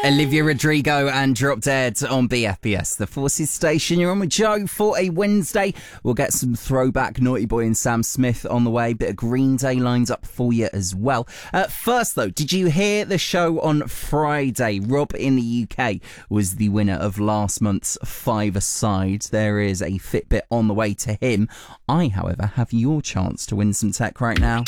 Olivia Rodrigo and Drop Dead on BFBS, the Forces station. You're on with Joe for a Wednesday. We'll get some throwback Naughty Boy and Sam Smith on the way. Bit of Green Day lines up for you as well. First, though, did you hear the show on Friday? Rob in the UK was the winner of last month's Five-A-Side. There is a Fitbit on the way to him. I, however, have your chance to win some tech right now.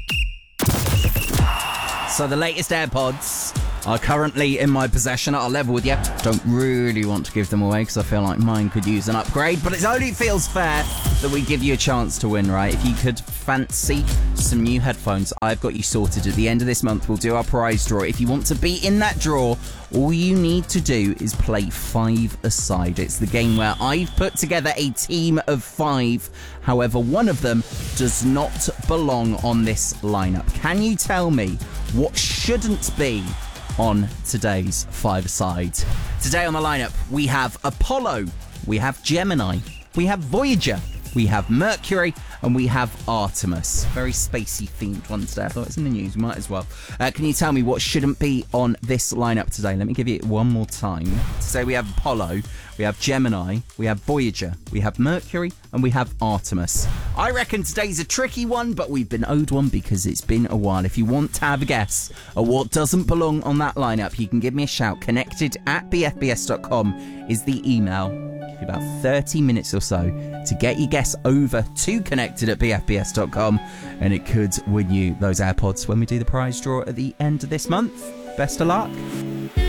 So the latest AirPods are currently in my possession. I'll level with you. Don't really want to give them away because I feel like mine could use an upgrade, but it only feels fair that we give you a chance to win, right? If you could fancy some new headphones, I've got you sorted. At the end of this month, we'll do our prize draw. If you want to be in that draw, all you need to do is play Five-A-Side. It's the game where I've put together a team of 5. However, one of them does not belong on this lineup. Can you tell me what shouldn't be on today's Five-A-Side? Today on the lineup, we have Apollo, we have Gemini, we have Voyager, we have Mercury, and we have Artemis. Very spacey themed one today. I thought it's in the news, we might as well. Can you tell me what shouldn't be on this lineup today? Let me give you it one more time. Today we have Apollo, we have Gemini, we have Voyager, we have Mercury, and we have Artemis. I reckon today's a tricky one, but we've been owed one because it's been a while. If you want to have a guess at what doesn't belong on that lineup, you can give me a shout. connected@bfbs.com is the email. Give you about 30 minutes or so to get your guess over to connected@bfbs.com, and it could win you those AirPods when we do the prize draw at the end of this month. Best of luck.